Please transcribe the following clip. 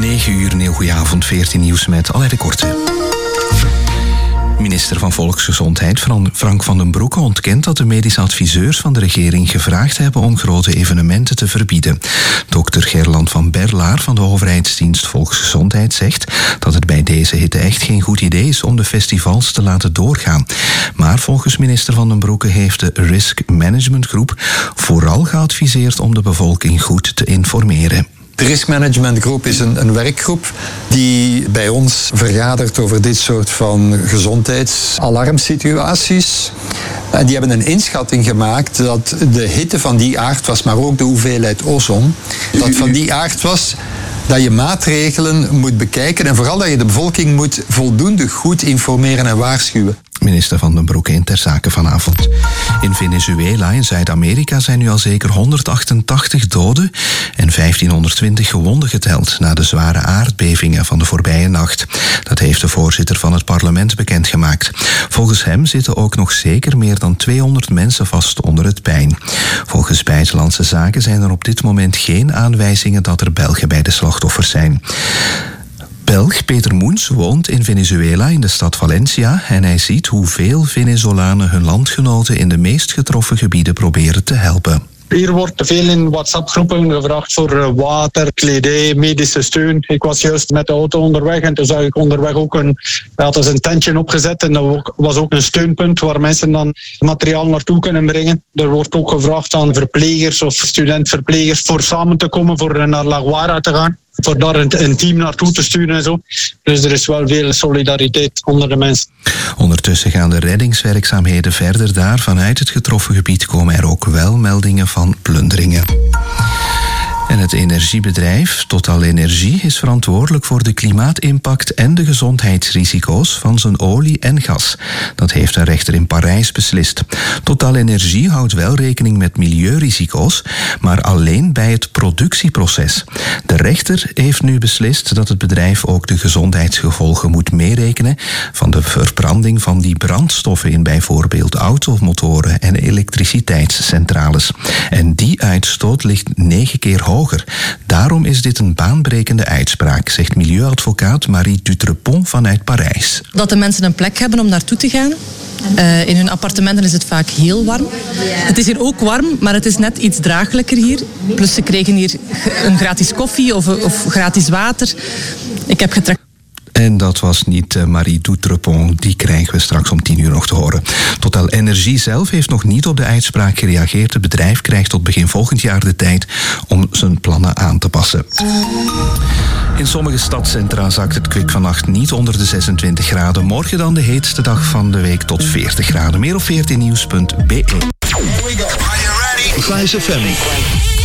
9 uur, een heel goede avond, 14 nieuws met Alain de Korte. Minister van Volksgezondheid Frank van den Broeke ontkent dat de medische adviseurs van de regering gevraagd hebben om grote evenementen te verbieden. Dr. Gerland van Berlaar van de overheidsdienst Volksgezondheid zegt dat het bij deze hitte echt geen goed idee is om de festivals te laten doorgaan. Maar volgens minister van den Broeke heeft de Risk Management Groep vooral geadviseerd om de bevolking goed te informeren. De Risk Management Groep is een werkgroep die bij ons vergadert over dit soort van gezondheidsalarmsituaties. En die hebben een inschatting gemaakt dat de hitte van die aard was, maar ook de hoeveelheid ozon, dat van die aard was dat je maatregelen moet bekijken en vooral dat je de bevolking moet voldoende goed informeren en waarschuwen. Minister van den Broeke in Ter Zake vanavond. In Venezuela in Zuid-Amerika zijn nu al zeker 188 doden en 1520 gewonden geteld na de zware aardbevingen van de voorbije nacht. Dat heeft de voorzitter van het parlement bekendgemaakt. Volgens hem zitten ook nog zeker meer dan 200 mensen vast onder het puin. Volgens Buitenlandse Zaken zijn er op dit moment geen aanwijzingen dat er Belgen bij de slachtoffers zijn. Belg Peter Moens woont in Venezuela in de stad Valencia en hij ziet hoeveel Venezolanen hun landgenoten in de meest getroffen gebieden proberen te helpen. Hier wordt veel in WhatsApp-groepen gevraagd voor water, kledij, medische steun. Ik was juist met de auto onderweg en toen zag ik onderweg ook een tentje opgezet. En dat was ook een steunpunt waar mensen dan materiaal naartoe kunnen brengen. Er wordt ook gevraagd aan verplegers of studentverplegers voor samen te komen, voor naar La Guara te gaan. Voor daar een team naartoe te sturen en zo. Dus er is wel veel solidariteit onder de mensen. Ondertussen gaan de reddingswerkzaamheden verder daar. Vanuit het getroffen gebied komen er ook wel meldingen van plunderingen. En het energiebedrijf TotalEnergies is verantwoordelijk voor de klimaatimpact en de gezondheidsrisico's van zijn olie en gas. Dat heeft een rechter in Parijs beslist. TotalEnergies houdt wel rekening met milieurisico's, maar alleen bij het productieproces. De rechter heeft nu beslist dat het bedrijf ook de gezondheidsgevolgen moet meerekenen van de verbranding van die brandstoffen in bijvoorbeeld automotoren en elektriciteitscentrales. En die uitstoot ligt 9 keer hoger. Daarom is dit een baanbrekende uitspraak, zegt milieuadvocaat Marie Dutrepont vanuit Parijs. Dat de mensen een plek hebben om naartoe te gaan. In hun appartementen is het vaak heel warm. Het is hier ook warm, maar het is net iets draaglijker hier. Plus ze kregen hier een gratis koffie of gratis water. Ik heb getrekt. En dat was niet Marie Dutrepont, die krijgen we straks om 10 uur nog te horen. TotalEnergies zelf heeft nog niet op de uitspraak gereageerd. Het bedrijf krijgt tot begin volgend jaar de tijd om zijn plannen aan te passen. In sommige stadcentra zakt het kwik vannacht niet onder de 26 graden. Morgen dan de heetste dag van de week tot 40 graden. Meer op 14nieuws.be. Vice FM.